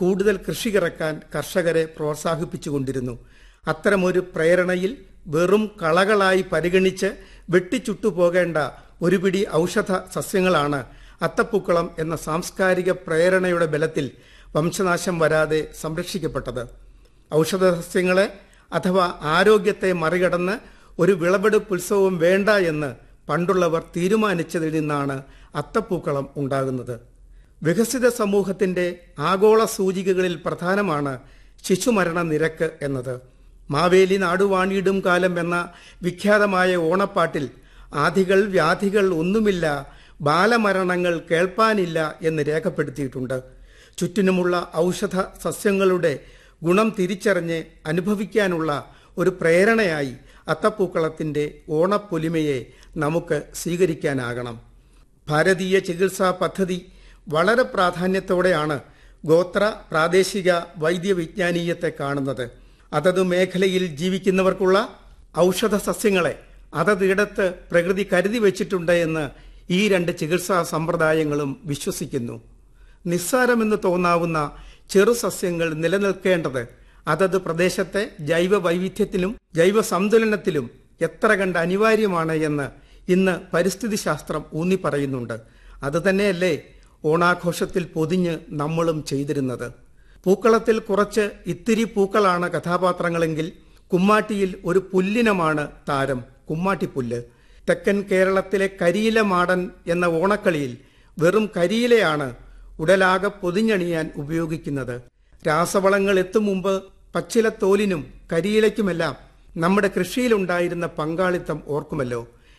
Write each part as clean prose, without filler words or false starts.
കൂടുതൽ കൃഷിയിറക്കാൻ കർഷകരെ പ്രോത്സാഹിപ്പിച്ചുകൊണ്ടിരുന്നു. അത്തരമൊരു പ്രേരണയിൽ വെറും കളകളായി പരിഗണിച്ച് വെട്ടിച്ചുട്ടുപോകേണ്ട ഒരു പിടി ഔഷധ സസ്യങ്ങളാണ് അത്തപ്പൂക്കളം എന്ന സാംസ്കാരിക പ്രേരണയുടെ ബലത്തിൽ വംശനാശം വരാതെ സംരക്ഷിക്കപ്പെട്ടത്. ഔഷധ സസ്യങ്ങളെ അഥവാ ആരോഗ്യത്തെ മറികടന്ന് ഒരു വിളവെടുപ്പ് ഉത്സവം വേണ്ട എന്ന് പണ്ടുള്ളവർ തീരുമാനിച്ചതിൽ നിന്നാണ് അത്തപ്പൂക്കളം ഉണ്ടാകുന്നത്. വികസിത സമൂഹത്തിന്റെ ആഗോള സൂചികകളിൽ പ്രധാനമാണ് ശിശുമരണ നിരക്ക് എന്നത്. മാവേലി നാടുവാണിയിടും കാലം എന്ന വിഖ്യാതമായ ഓണപ്പാട്ടിൽ ആധികൾ വ്യാധികൾ ഒന്നുമില്ല, ബാലമരണങ്ങൾ കേൾപ്പാനില്ല എന്ന് രേഖപ്പെടുത്തിയിട്ടുണ്ട്. ചുറ്റിനുമുള്ള ഔഷധ സസ്യങ്ങളുടെ ഗുണം തിരിച്ചറിഞ്ഞ് അനുഭവിക്കാനുള്ള ഒരു പ്രേരണയായി അത്തപ്പൂക്കളത്തിന്റെ ഓണപ്പൊലിമയെ നമുക്ക് സ്വീകരിക്കാനാകണം. ഭാരതീയ ചികിത്സാ പദ്ധതി വളരെ പ്രാധാന്യത്തോടെയാണ് ഗോത്ര പ്രാദേശിക വൈദ്യവിജ്ഞാനീയത്തെ കാണുന്നത്. അതത് മേഖലയിൽ ജീവിക്കുന്നവർക്കുള്ള ഔഷധ സസ്യങ്ങളെ അതതിടത്ത് പ്രകൃതി കരുതി വച്ചിട്ടുണ്ട് എന്ന് ഈ രണ്ട് ചികിത്സാ സമ്പ്രദായങ്ങളും വിശ്വസിക്കുന്നു. നിസ്സാരമെന്ന് തോന്നാവുന്ന ചെറുസസ്യങ്ങൾ നിലനിൽക്കേണ്ടത് അതത് പ്രദേശത്തെ ജൈവ വൈവിധ്യത്തിലും ജൈവ സന്തുലനത്തിലും എത്ര കണ്ട് അനിവാര്യമാണ് എന്ന് ഇന്ന് പരിസ്ഥിതി ശാസ്ത്രം ഊന്നി പറയുന്നുണ്ട്. അതുതന്നെയല്ലേ ഓണാഘോഷത്തിൽ പൊതിഞ്ഞ് നമ്മളും ചെയ്തിരുന്നത്. പൂക്കളത്തിൽ കുറച്ച് ഇത്തിരി പൂക്കളാണ് കഥാപാത്രങ്ങളെങ്കിൽ കുമ്മാട്ടിയിൽ ഒരു പുല്ലിനമാണ് താരം, കുമ്മാട്ടിപ്പുല്ല്. തെക്കൻ കേരളത്തിലെ കരിയില മാടൻ എന്ന ഓണക്കളിയിൽ വെറും കരിയിലയാണ് ഉടലാകെ പൊതിഞ്ഞണിയാൻ ഉപയോഗിക്കുന്നത്. രാസവളങ്ങൾ എത്തും മുമ്പ് പച്ചിലത്തോലിനും കരിയിലയ്ക്കുമെല്ലാം നമ്മുടെ കൃഷിയിലുണ്ടായിരുന്ന പങ്കാളിത്തം ഓർക്കുമല്ലോ.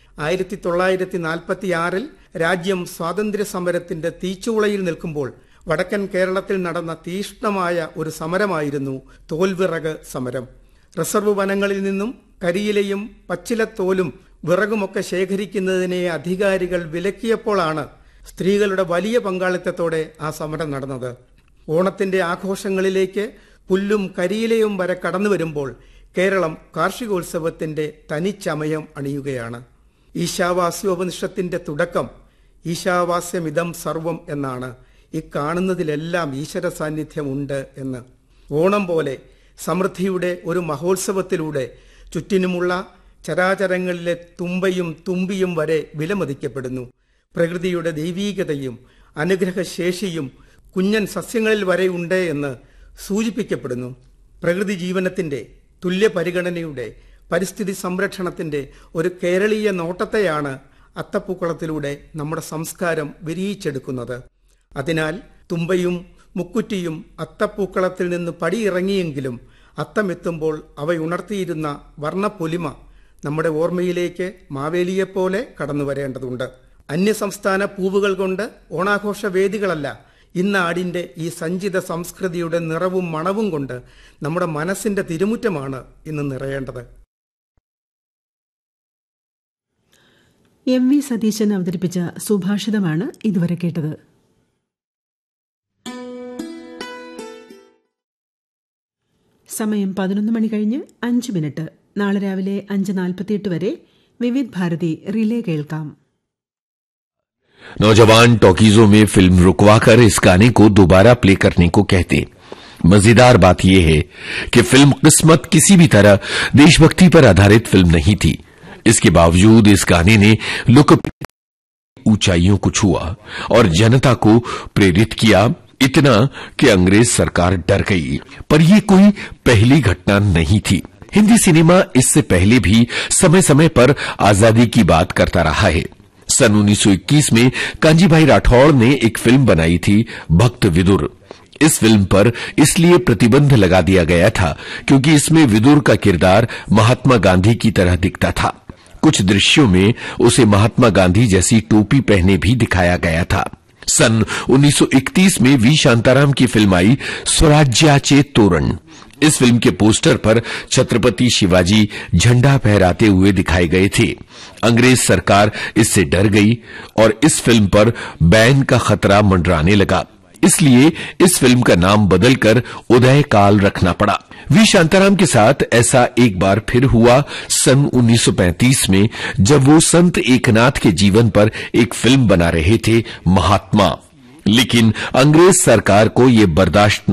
1946 രാജ്യം സ്വാതന്ത്ര്യ സമരത്തിന്റെ തീച്ചൂളയിൽ നിൽക്കുമ്പോൾ വടക്കൻ കേരളത്തിൽ നടന്ന തീഷ്ണമായ ഒരു സമരമായിരുന്നു തോൽവിറക് സമരം. റിസർവ് വനങ്ങളിൽ നിന്നും കരിയിലയും പച്ചിലത്തോലും വിറകുമൊക്കെ ശേഖരിക്കുന്നതിനെ അധികാരികൾ വിലക്കിയപ്പോഴാണ് സ്ത്രീകളുടെ വലിയ പങ്കാളിത്തത്തോടെ ആ സമരം നടന്നത്. ഓണത്തിന്റെ ആഘോഷങ്ങളിലേക്ക് പുല്ലും കരിയിലയും വരെ കടന്നു വരുമ്പോൾ കേരളം കാർഷികോത്സവത്തിന്റെ തനിച്ചമയം അണിയുകയാണ്. ഈശാവാസ്യോപനിഷത്തിന്റെ തുടക്കം ഈശാവാസ്യമിതം സർവം എന്നാണ്. ഈ കാണുന്നതിലെല്ലാം ഈശ്വര സാന്നിധ്യമുണ്ട് എന്ന്. ഓണം പോലെ സമൃദ്ധിയുടെ ഒരു മഹോത്സവത്തിലൂടെ ചുറ്റിനുമുള്ള ചരാചരങ്ങളിലെ തുമ്പയും തുമ്പിയും വരെ വിലമതിക്കപ്പെടുന്നു. പ്രകൃതിയുടെ ദൈവീകതയും അനുഗ്രഹശേഷിയും കുഞ്ഞൻ സസ്യങ്ങളിൽ വരെ ഉണ്ട് എന്ന് സൂചിപ്പിക്കപ്പെടുന്നു. പ്രകൃതി ജീവനത്തിന്റെ തുല്യ പരിഗണനയുടെ പരിസ്ഥിതി സംരക്ഷണത്തിന്റെ ഒരു കേരളീയ നോട്ടത്തെയാണ് അത്തപ്പൂക്കളത്തിലൂടെ നമ്മുടെ സംസ്കാരം വിരിയിച്ചെടുക്കുന്നത്. അതിനാൽ തുമ്പയും മുക്കുറ്റിയും അത്തപ്പൂക്കളത്തിൽ നിന്ന് പടിയിറങ്ങിയെങ്കിലും അത്തമെത്തുമ്പോൾ അവയുണർത്തിയിരുന്ന വർണ്ണപ്പൊലിമ നമ്മുടെ ഓർമ്മയിലേക്ക് മാവേലിയെപ്പോലെ കടന്നു വരേണ്ടതുണ്ട്. അന്യസംസ്ഥാന പൂവുകൾ കൊണ്ട് ഓണാഘോഷ വേദികളല്ല, ഇന്നാടിന്റെ ഈ സഞ്ചിത സംസ്കൃതിയുടെ നിറവും മണവും കൊണ്ട് നമ്മുടെ മനസ്സിന്റെ തിരുമുറ്റമാണ് ഇന്ന് നിറയേണ്ടത്. എം വി സതീശൻ അവതരിപ്പിച്ച സുഭാഷിതമാണ് ഇതുവരെ കേട്ടത്. സമയം 11 മണി കഴിഞ്ഞ് 5 മിനിറ്റ്. നാളെ രാവിലെ 5:48 വരെ വിവിധ് ഭാരതി റിലേ കേൾക്കാം. नौजवान टॉकीजों में फिल्म रुकवाकर इस गाने को दोबारा प्ले करने को कहते। मजेदार बात यह है कि फिल्म किस्मत किसी भी तरह देशभक्ति पर आधारित फिल्म नहीं थी। इसके बावजूद इस गाने ने लोकप्रिय ऊंचाइयों को छुआ और जनता को प्रेरित किया, इतना कि अंग्रेज सरकार डर गई। पर यह कोई पहली घटना नहीं थी। हिंदी सिनेमा इससे पहले भी समय समय पर आजादी की बात करता रहा है। सन 1921 में कांजीभाई राठौड़ ने एक फिल्म बनाई थी भक्त विदुर। इस फिल्म पर इसलिए प्रतिबंध लगा दिया गया था क्योंकि इसमें विदुर का किरदार महात्मा गांधी की तरह दिखता था। कुछ दृश्यों में उसे महात्मा गांधी जैसी टोपी पहने भी दिखाया गया था। सन 1931 में वी शांताराम की फिल्म आई स्वराज्याचे तोरण। इस फिल्म के पोस्टर पर छत्रपति शिवाजी झंडा फहराते हुए दिखाए गए थे। अंग्रेज सरकार इससे डर गई और इस फिल्म पर बैन का खतरा मंडराने लगा। इसलिए इस फिल्म का नाम बदलकर उदय काल रखना पड़ा। वी शांताराम के साथ ऐसा एक बार फिर हुआ सन 1935 में, जब वो संत एकनाथ के जीवन पर एक फिल्म बना रहे थे महात्मा। लेकिन अंग्रेज सरकार को ये बर्दाश्त